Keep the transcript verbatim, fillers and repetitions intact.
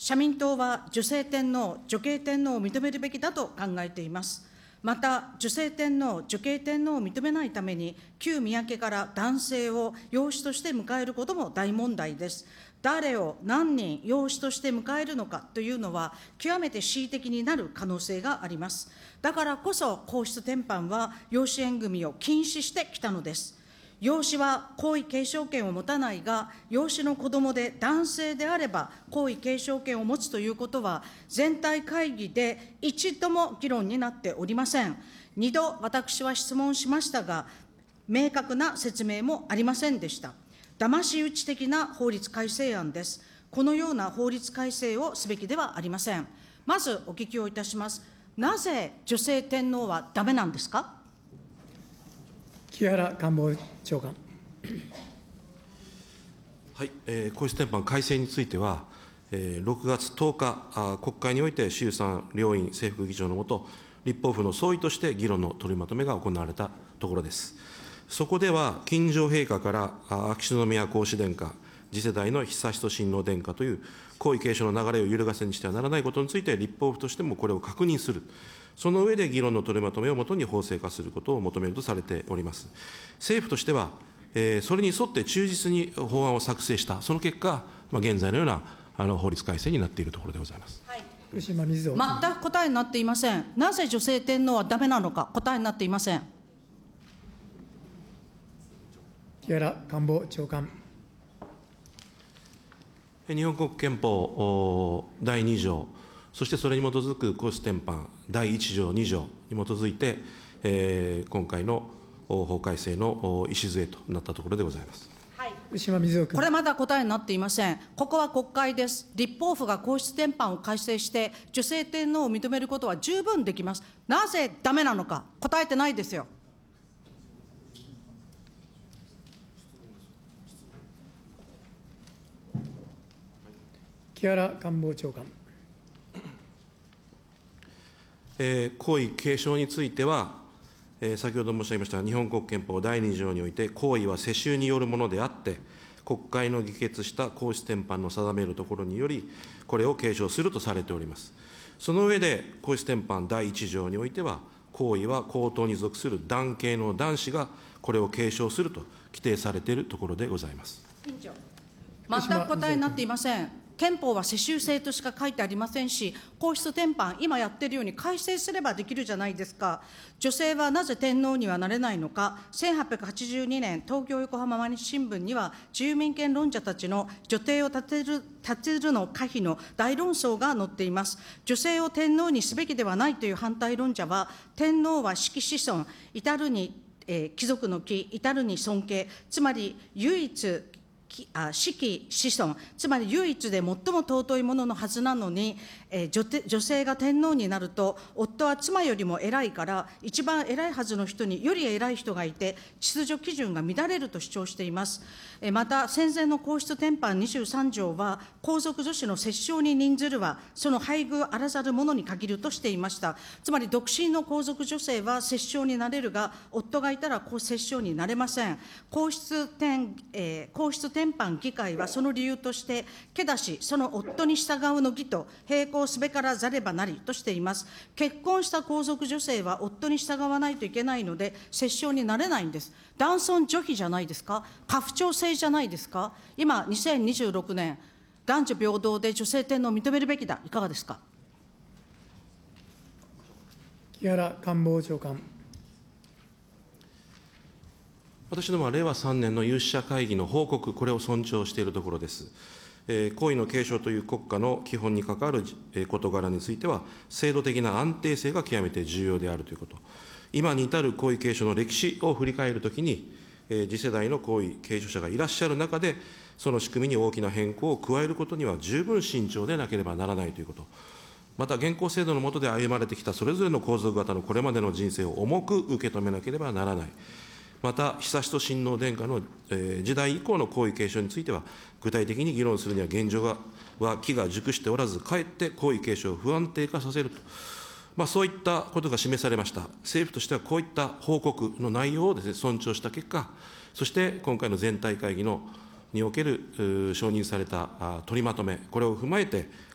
社民党は女性天皇、女系天皇を認めるべきだと考えています。また、女性天皇、女系天皇を認めないために、旧宮家から男性を養子として迎えることも大問題です。誰を何人養子として迎えるのかというのは、極めて恣意的になる可能性があります。だからこそ、皇室典範は養子縁組を禁止してきたのです。養子は皇位継承権を持たないが、養子の子どもで男性であれば、皇位継承権を持つということは、全体会議で一度も議論になっておりません。二度、私は質問しましたが、明確な説明もありませんでした。騙し討ち的な法律改正案です。このような法律改正をすべきではありません。まずお聞きをいたします。なぜ女性天皇はだめなんですか。 木原官房長官。 はい、えー、皇室典範改正については、えー、ろくがつとおか、あ国会において衆参両院正副議長の下、立法府の総意として議論の取りまとめが行われたところです。そこでは、近城陛下から秋篠宮皇嗣殿下、次世代の悠仁親王殿下という皇位継承の流れを揺るがせにしてはならないことについて、立法府としてもこれを確認する。その上で議論の取りまとめをもとに法制化することを求めるとされております。政府としては、えー、それに沿って忠実に法案を作成した、その結果、まあ、現在のようなあの法律改正になっているところでございます。 はい、 福島みずほ全く答えになっていません。なぜ女性天皇はだめなのか、答えになっていません。 木原官房長官。 日本国憲法だいに条、そしてそれに基づく皇室典範だいいち条、に条に基づいて、えー、今回の法改正の礎となったところでございます。 はい、 福島みずほ君。 これまだ答えになっていません。ここは国会です。立法府が皇室典範を改正して、女性天皇を認めることは十分できます。なぜだめなのか、答えてないですよ。 木原官房長官。 えー、皇位継承については、えー、先ほど申し上げました日本国憲法だいに条において、皇位は世襲によるものであって、国会の議決した皇室典範の定めるところにより、これを継承するとされております。その上で、皇室典範だいいち条においては、皇位は皇統に属する男系の男子がこれを継承すると規定されているところでございます。 委員長、全く答えになっていません。憲法は世襲制としか書いてありませんし、皇室典範、今やってるように改正すればできるじゃないですか。女性はなぜ天皇にはなれないのか、せんはっぴゃくはちじゅうにねん、東京横浜毎日新聞には、住民権論者たちの女帝を立てる、立てるの可否の大論争が載っています。女性を天皇にすべきではないという反対論者は、天皇は子子孫、至るに、えー、貴族の貴、至るに尊敬、つまり唯一、子貴子孫、つまり唯一で最も尊いもののはずなのに、えー、女, 女性が天皇になると、夫は妻よりも偉いから、一番偉いはずの人により偉い人がいて、秩序基準が乱れると主張しています。えー、また、戦前の皇室典範にじゅうさん条は、皇族女子の摂政に任ずるは、その配偶あらざる者に限るとしていました。つまり、独身の皇族女性は摂政になれるが、夫がいたら摂政になれません。皇室典、えー、皇室典範議会はその理由として、けだし、その夫に従うの義と並行すべからざればなりとしています。結婚した皇族女性は夫に従わないといけないので、摂政になれないんです。男尊女卑じゃないですか、家父長制じゃないですか。今、にせんにじゅうろくねん、男女平等で女性天皇を認めるべきだ、いかがですか。 木原官房長官。 私どもは令和さんねんの有識者会議の報告、これを尊重しているところです。えー、皇位の継承という国家の基本に関わる事柄については、制度的な安定性が極めて重要であるということ。今に至る皇位継承の歴史を振り返るときに、えー、次世代の皇位継承者がいらっしゃる中で、その仕組みに大きな変更を加えることには十分慎重でなければならないということ。また、現行制度の下で歩まれてきたそれぞれの皇族方のこれまでの人生を重く受け止めなければならない。また、悠仁親王殿下の、えー、時代以降の皇位継承については、具体的に議論するには現状がは機が熟しておらず、かえって皇位継承を不安定化させると、まあ、そういったことが示されました。政府としてはこういった報告の内容をですね、尊重した結果、そして今回の全体会議のにおける承認された取りまとめ、これを踏まえて、